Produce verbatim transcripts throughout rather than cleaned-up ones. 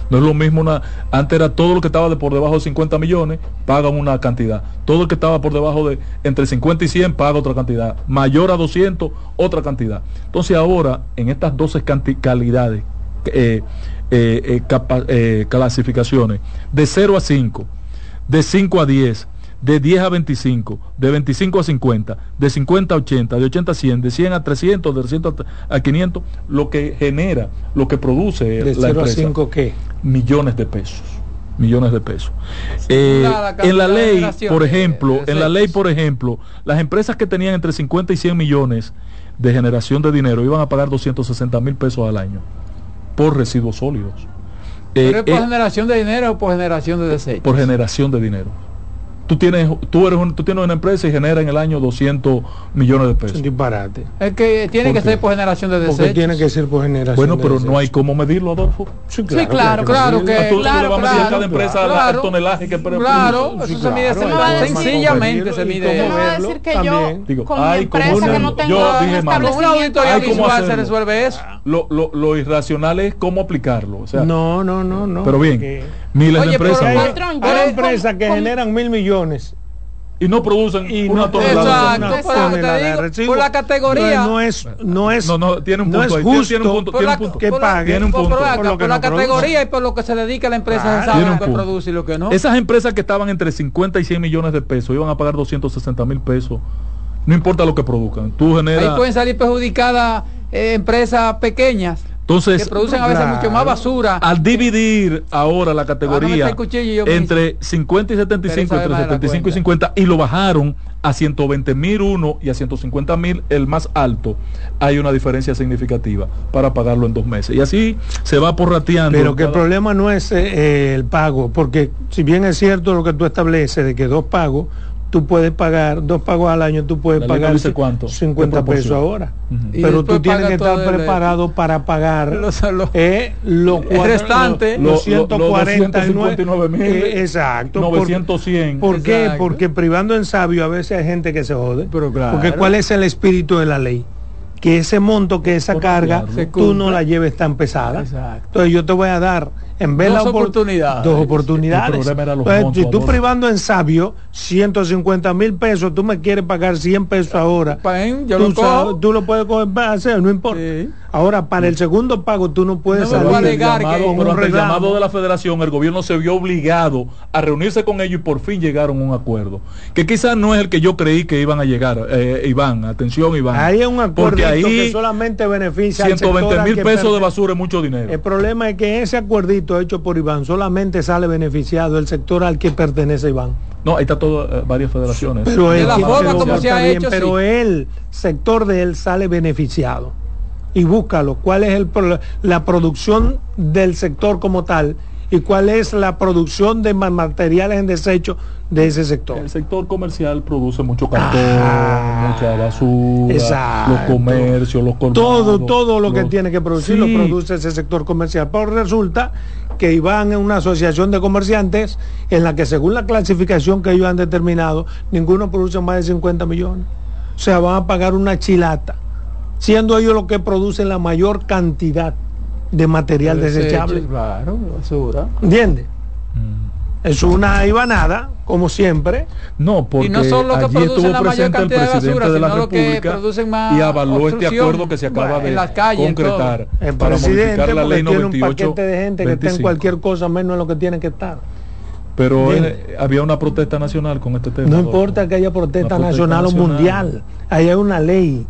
No es lo mismo una, antes era todo lo que estaba de por debajo de cincuenta millones, pagan una cantidad. Todo el que estaba por debajo de entre cincuenta y cien paga otra cantidad. Mayor a doscientos, otra cantidad. Entonces ahora, en estas doce calidades, eh, eh, eh, capa, eh, clasificaciones, de cero a cinco, de cinco a diez, de diez a veinticinco, de veinticinco a cincuenta, de cincuenta a ochenta, de ochenta a cien, de cien a trescientos, de trescientos a quinientos, lo que genera, lo que produce de la cero empresa. a cinco, ¿qué? Millones de pesos. Millones de pesos. Eh, en la ley, por ejemplo, en la ley, por ejemplo, las empresas que tenían entre cincuenta y cien millones de generación de dinero iban a pagar doscientos sesenta mil pesos al año por residuos sólidos. ¿Pero eh, es por eh, generación de dinero o por generación de desechos? Por generación de dinero. Tú tienes, tú eres un, tú tienes una empresa y genera en el año doscientos millones de pesos. Es un disparate. Es que tiene que ser por generación de desechos. Porque tiene que ser por generación. Bueno, de pero desechos. no hay cómo medirlo, Adolfo. Sí, claro, sí, claro, que, claro que, tú, claro, tú le vas claro, a medir a cada empresa claro, el tonelaje que pero, claro, eso sí, se mide claro, sencillamente se mide. No va a decir que yo Digo, con hay mi empresa una, que no tengo yo un dije, mano, con una auditoría hay cómo visual hacerlo. se resuelve eso. Lo, lo, lo irracional es cómo aplicarlo. O sea, no, no, no, no. Pero bien, porque... miles Oye, de empresas. Hay, patrón, hay empresas que con... generan mil millones. Y no producen y una no, tonelada. Exacto, una tonelada de digo, por la categoría. No es, no es, no, no, tiene un punto no es ahí. justo tiene un punto, por tiene la, un punto. que pague. Tiene un punto. Por, por, por, lo que por no la categoría produce. y por lo que se dedica la empresa, Claro, se sabe lo que punto. produce y lo que no. Esas empresas que estaban entre cincuenta y cien millones de pesos iban a pagar doscientos sesenta mil pesos. No importa lo que produzcan. Tú generas... Ahí pueden salir perjudicadas eh, empresas pequeñas. Entonces, que producen a veces claro. mucho más basura. Al dividir ahora la categoría ah, entre cincuenta y setenta y cinco, entre setenta y cinco y cincuenta, y lo bajaron a ciento veinte mil uno y a ciento cincuenta mil el más alto, hay una diferencia significativa para pagarlo en dos meses. Y así se va porrateando. Pero que cada... el problema no es eh, el pago, porque si bien es cierto lo que tú estableces de que dos pagos, tú puedes pagar, dos pagos al año, tú puedes la pagar dice cuánto, cincuenta pesos ahora. Uh-huh. Pero tú tienes que estar preparado el... para pagar los, los, eh, lo el restante, los, los ciento cuarenta y nueve mil, eh, exacto, novecientos, cien. ¿Por qué? Exacto. Porque privando en sabio a veces hay gente que se jode. Pero claro. Porque ¿cuál es el espíritu de la ley? Que ese monto, que esa carga, tú no la lleves tan pesada. Exacto. Entonces yo te voy a dar, en vez dos la oportunidades. Dos oportunidades. Entonces, si tú privando en sabio ciento cincuenta mil pesos, tú me quieres pagar cien pesos ahora. Pen, yo tú, lo sabes, tú lo puedes hacer, no importa. Sí. Ahora, para el segundo pago, tú no puedes no salir. El llamado, que pero ante el llamado de la federación, el gobierno se vio obligado a reunirse con ellos y por fin llegaron a un acuerdo. Que quizás no es el que yo creí que iban a llegar. Eh, Iván, atención, Iván. Ahí es un acuerdo porque ahí que solamente beneficia ciento veinte mil pesos de basura es mucho dinero. El problema es que ese acuerdito hecho por Iván solamente sale beneficiado el sector al que pertenece Iván. No, ahí está todo, eh, varias federaciones. Pero de él, la forma pero, como se ha bien, hecho, pero sí. el sector de él sale beneficiado. Y búscalo, cuál es el, la producción del sector como tal y cuál es la producción de materiales en desecho de ese sector. El sector comercial produce mucho cartón, ah, mucha basura, exacto. los comercios, los colmados. Todo, todo lo los... que tiene que producir sí. lo produce ese sector comercial. Pero resulta que Iván es una asociación de comerciantes en la que según la clasificación que ellos han determinado, ninguno produce más de cincuenta millones. O sea, van a pagar una chilata, siendo ellos los que producen la mayor cantidad de material de desechable. Claro, basura. ¿Entiendes? Mm. Es una ibanada, como siempre. No, porque y no son los que allí estuvo la mayor presente el cantidad presidente de basura, de la sino República y avaló este acuerdo que se acaba bueno, de en las calles, concretar el para presidente modificar la ley tiene noventa y ocho un paquete de gente que está en cualquier cosa menos en lo que tiene que estar. Pero eh, había una protesta nacional con este tema. No importa que haya protesta, protesta nacional, nacional o mundial, ahí hay una ley.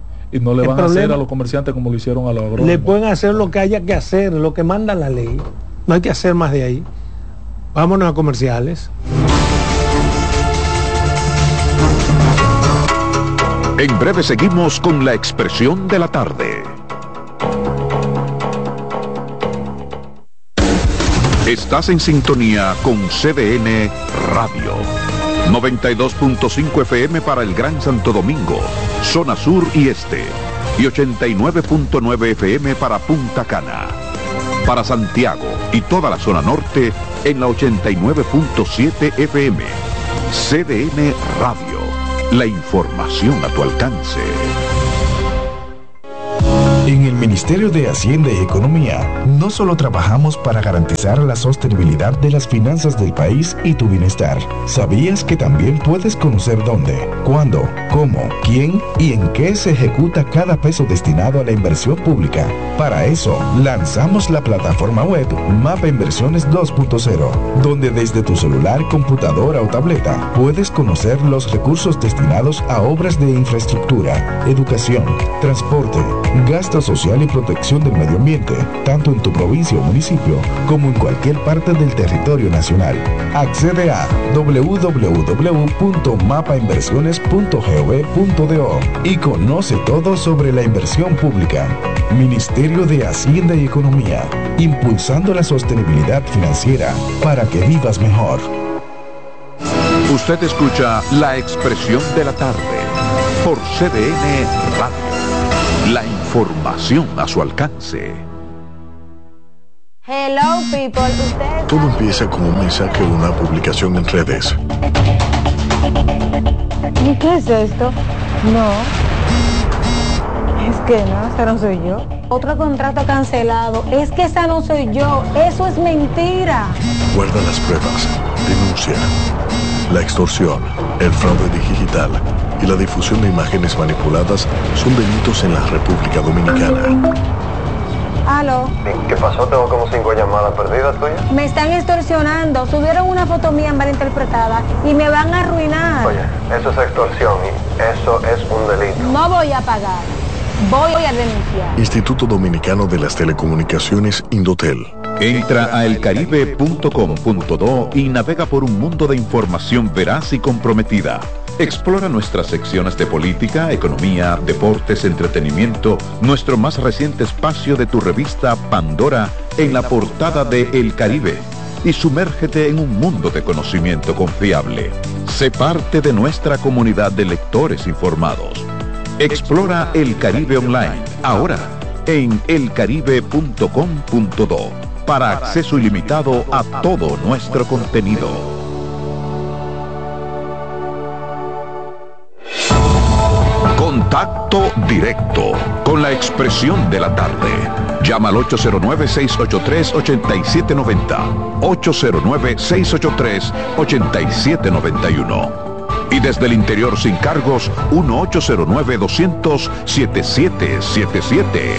Y no le el van problema, a hacer a los comerciantes como lo hicieron a los agrónomos. Le pueden hacer lo que haya que hacer, lo que manda la ley. No hay que hacer más de ahí. Vámonos a comerciales. En breve seguimos con la expresión de la tarde. Estás en sintonía con C D N Radio. noventa y dos punto cinco F M para el Gran Santo Domingo, zona sur y este. Y ochenta y nueve punto nueve F M para Punta Cana. Para Santiago y toda la zona norte en la ochenta y nueve punto siete F M. C D N Radio. La información a tu alcance. En el Ministerio de Hacienda y Economía, no solo trabajamos para garantizar la sostenibilidad de las finanzas del país y tu bienestar. ¿Sabías que también puedes conocer dónde, cuándo, cómo, quién y en qué se ejecuta cada peso destinado a la inversión pública? Para eso, lanzamos la plataforma web Mapa Inversiones dos punto cero, donde desde tu celular, computadora o tableta puedes conocer los recursos destinados a obras de infraestructura, educación, transporte, gasto social y protección del medio ambiente, tanto en tu provincia o municipio como en cualquier parte del territorio nacional. Accede a doble u doble u doble u punto mapa inversiones punto gov punto do y conoce todo sobre la inversión pública. Ministerio de Hacienda y Economía, impulsando la sostenibilidad financiera para que vivas mejor. Usted escucha La Expresión de la Tarde por C D N Radio. La información a su alcance. Hello, people. Ustedes... Todo empieza como un mensaje o una publicación en redes. ¿Y qué es esto? No. Es que no, esa no soy yo. Otro contrato cancelado. Es que esa no soy yo. Eso es mentira. Guarda las pruebas. Denuncia. La extorsión, el fraude digital y la difusión de imágenes manipuladas son delitos en la República Dominicana. ¿Aló? ¿Qué pasó? Tengo como cinco llamadas perdidas tuyas. Me están extorsionando. Subieron una foto mía malinterpretada y me van a arruinar. Oye, eso es extorsión y eso es un delito. No voy a pagar. Voy a denunciar. Instituto Dominicano de las Telecomunicaciones, Indotel. Entra a el caribe punto com punto do y navega por un mundo de información veraz y comprometida. Explora nuestras secciones de política, economía, deportes, entretenimiento, nuestro más reciente espacio de tu revista Pandora en la portada de El Caribe y sumérgete en un mundo de conocimiento confiable. Sé parte de nuestra comunidad de lectores informados. Explora El Caribe Online, ahora en el caribe punto com punto do, para acceso ilimitado a todo nuestro contenido. Contacto directo con la expresión de la tarde. Llama al ocho cero nueve, seis ocho tres, ocho siete nueve cero, ocho cero nueve, seis ocho tres, ocho siete nueve uno. Y desde el interior sin cargos, uno ocho cero nueve, doscientos, setenta y siete setenta y siete.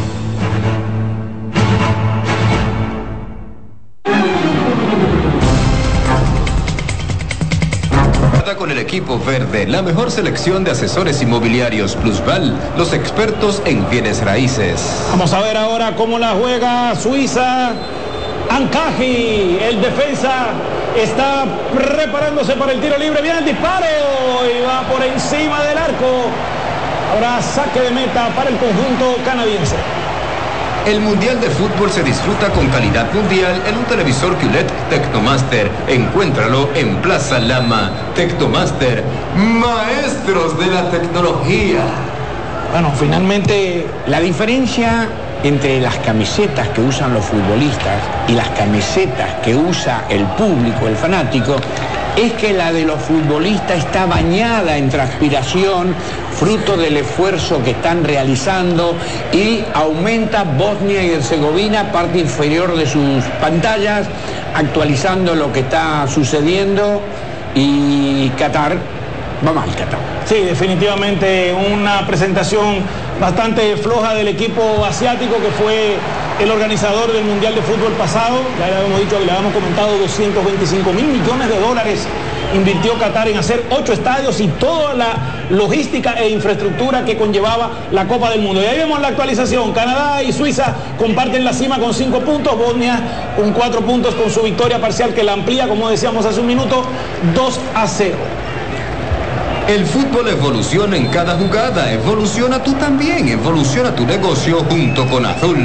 Con el equipo verde, la mejor selección de asesores inmobiliarios Plusval, los expertos en bienes raíces. Vamos a ver ahora cómo la juega Suiza. Ancaji, el defensa, está preparándose para el tiro libre. Viene el disparo y va por encima del arco. Ahora saque de meta para el conjunto canadiense. El Mundial de Fútbol se disfruta con calidad mundial en un televisor Q L E D Tecnomaster. Encuéntralo en Plaza Lama. Tecnomaster, maestros de la tecnología. Bueno, finalmente la diferencia entre las camisetas que usan los futbolistas y las camisetas que usa el público, el fanático, es que la de los futbolistas está bañada en transpiración, fruto del esfuerzo que están realizando, y aumenta Bosnia y Herzegovina, parte inferior de sus pantallas, actualizando lo que está sucediendo, y Qatar va mal, Qatar. Sí, definitivamente una presentación bastante floja del equipo asiático, que fue el organizador del Mundial de Fútbol pasado. Ya le habíamos dicho, le habíamos comentado, doscientos veinticinco mil millones de dólares invirtió Qatar en hacer ocho estadios y toda la logística e infraestructura que conllevaba la Copa del Mundo. Y ahí vemos la actualización. Canadá y Suiza comparten la cima con cinco puntos, Bosnia con cuatro puntos con su victoria parcial que la amplía, como decíamos hace un minuto, dos a cero. El fútbol evoluciona en cada jugada. Evoluciona tú también. Evoluciona tu negocio junto con Azul.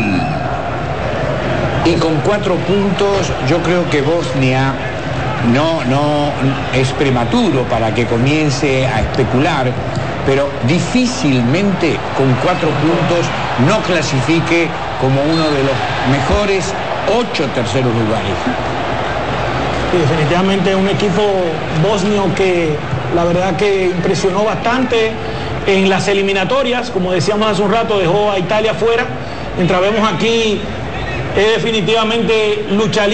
Y con cuatro puntos, yo creo que Bosnia no, no es prematuro para que comience a especular, pero difícilmente con cuatro puntos no clasifique como uno de los mejores ocho terceros lugares. Y definitivamente un equipo bosnio que la verdad que impresionó bastante en las eliminatorias, como decíamos hace un rato, dejó a Italia fuera, mientras vemos aquí es definitivamente lucha libre.